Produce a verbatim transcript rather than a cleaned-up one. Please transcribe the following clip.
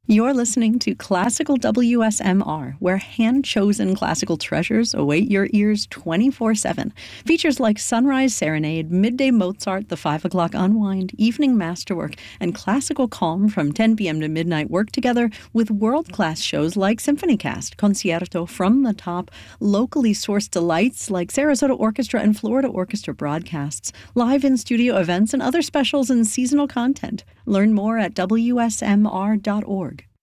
You're listening to Classical W S M R, where hand-chosen classical treasures await your ears twenty-four seven. Features like Sunrise Serenade, Midday Mozart, The Five O'Clock Unwind, Evening Masterwork, and Classical Calm from ten p.m. to midnight work together with world-class shows like SymphonyCast, Concerto, From the Top, locally sourced delights like Sarasota Orchestra and Florida Orchestra broadcasts, live in-studio events, and other specials and seasonal content. Learn more at W S M R dot org.